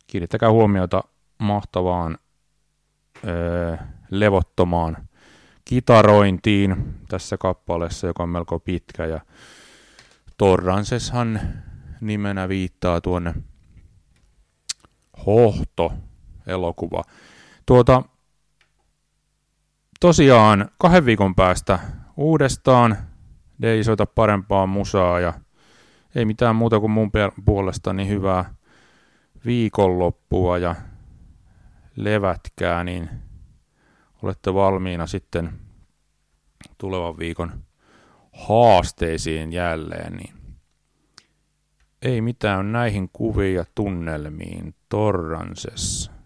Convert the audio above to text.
Kiinnittäkää huomiota mahtavaan levottomaan kitarointiin tässä kappaleessa, joka on melko pitkä. Ja Torranceshan nimenä viittaa tuonne Hohto-elokuva. Tosiaan 2 viikon päästä uudestaan Dei soita parempaa musaa ja ei mitään muuta kuin mun puolestani hyvää viikonloppua ja levätkää, niin olette valmiina sitten tulevan viikon haasteisiin jälleen. Niin ei mitään näihin kuviin ja tunnelmiin. Torrances.